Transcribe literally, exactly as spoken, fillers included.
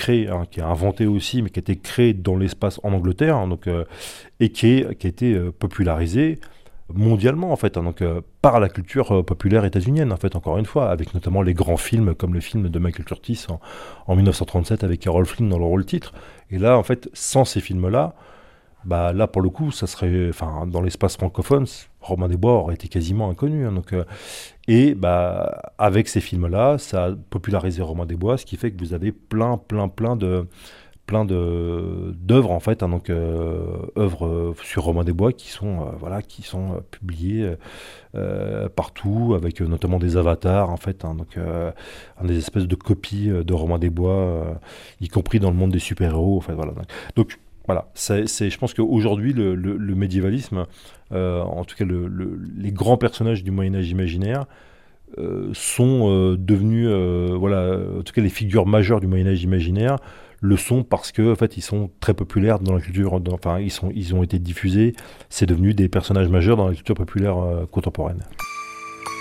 créé, hein, qui est inventé aussi, mais qui a été créé dans l'espace en Angleterre, hein, donc, euh, et qui, est, qui a été euh, popularisé mondialement en fait, hein, donc euh, par la culture euh, populaire états-unienne en fait, encore une fois, avec notamment les grands films comme le film de Michael Curtis en, en mille neuf cent trente-sept avec Errol Flynn dans le rôle titre. Et là en fait, sans ces films-là, bah là pour le coup, ça serait, enfin dans l'espace francophone, Robin des Bois aurait été quasiment inconnu, hein, donc euh, et bah avec ces films-là, ça a popularisé Robin des Bois, ce qui fait que vous avez plein, plein, plein de plein de d'œuvres en fait, hein, donc euh, œuvres euh, sur Robin des Bois qui sont euh, voilà qui sont euh, publiées euh, partout avec euh, notamment des avatars en fait, hein, donc euh, des espèces de copies euh, de Robin des Bois, euh, y compris dans le monde des super-héros en fait, voilà. Donc voilà, c'est, c'est, je pense qu'aujourd'hui le, le, le médiévalisme, euh, en tout cas le, le, les grands personnages du Moyen Âge imaginaire euh, sont euh, devenus, euh, voilà, en tout cas les figures majeures du Moyen Âge imaginaire le sont parce que en fait ils sont très populaires dans la culture, dans, enfin ils sont, ils ont été diffusés, c'est devenu des personnages majeurs dans la culture populaire euh, contemporaine.